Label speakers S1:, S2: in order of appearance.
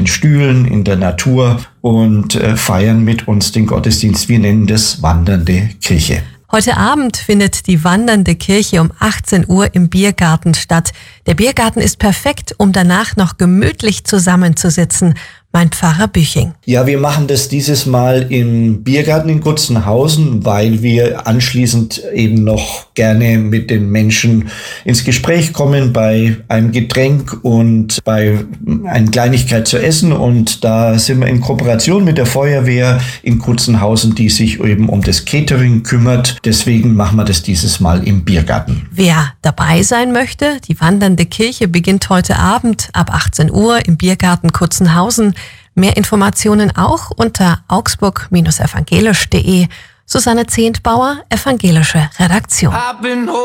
S1: den Stühlen in der Natur und feiern mit uns den Gottesdienst. Wir nennen das Wandernde Kirche.
S2: Heute Abend findet die Wandernde Kirche um 18 Uhr im Biergarten statt. Der Biergarten ist perfekt, um danach noch gemütlich zusammenzusitzen, meint Pfarrer Büching.
S1: Ja, wir machen das dieses Mal im Biergarten in Gutzenhausen, weil wir anschließend eben noch gerne mit den Menschen ins Gespräch kommen bei einem Getränk und bei einer Kleinigkeit zu essen. Und da sind wir in Kooperation mit der Feuerwehr in Gutzenhausen, die sich eben um das Catering kümmert. Deswegen machen wir das dieses Mal im Biergarten.
S2: Wer dabei sein möchte, die Wandernde Kirche beginnt heute Abend ab 18 Uhr im Biergarten Gutzenhausen. Mehr Informationen auch unter augsburg-evangelisch.de. Susanne Zehntbauer, Evangelische Redaktion.